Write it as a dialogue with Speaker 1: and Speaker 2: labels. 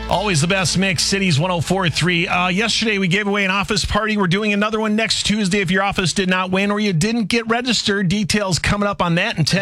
Speaker 1: Always the best mix, Cities 104.3. Yesterday, we gave away an office party. We're doing another one next Tuesday if your office did not win or you didn't get registered. Details coming up on that in 10.